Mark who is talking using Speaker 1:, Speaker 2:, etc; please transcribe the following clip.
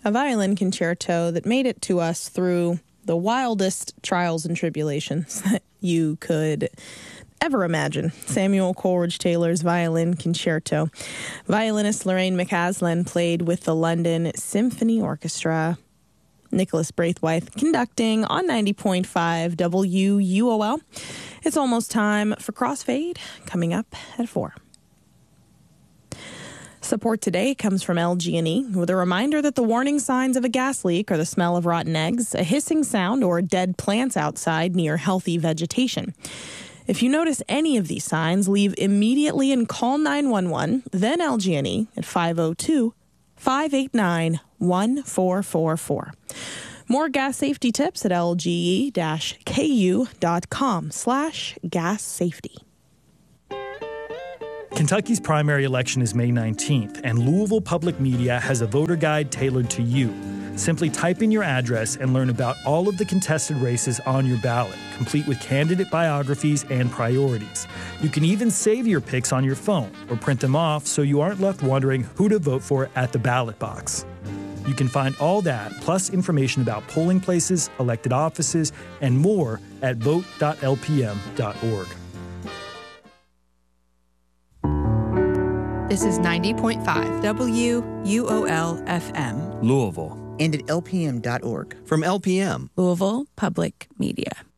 Speaker 1: a violin concerto that made it to us through the wildest trials and tribulations that you could ever imagine. Samuel Coleridge Taylor's Violin Concerto. Violinist Lorraine McCaslin played with the London Symphony Orchestra. Nicholas Braithwaite conducting on 90.5 WUOL. It's almost time for Crossfade, coming up at 4. Support today comes from LG&E with a reminder that the warning signs of a gas leak are the smell of rotten eggs, a hissing sound, or dead plants outside near healthy vegetation. If you notice any of these signs, leave immediately and call 911, then LG&E at 502-589-1444. More gas safety tips at lge-ku.com/gas safety.
Speaker 2: Kentucky's primary election is May 19th, and Louisville Public Media has a voter guide tailored to you. Simply type in your address and learn about all of the contested races on your ballot, complete with candidate biographies and priorities. You can even save your picks on your phone or print them off so you aren't left wondering who to vote for at the ballot box. You can find all that, plus information about polling places, elected offices, and more at vote.lpm.org.
Speaker 3: This is 90.5 WUOL FM.
Speaker 4: Louisville.
Speaker 5: And at lpm.org.
Speaker 4: From LPM.
Speaker 3: Louisville Public Media.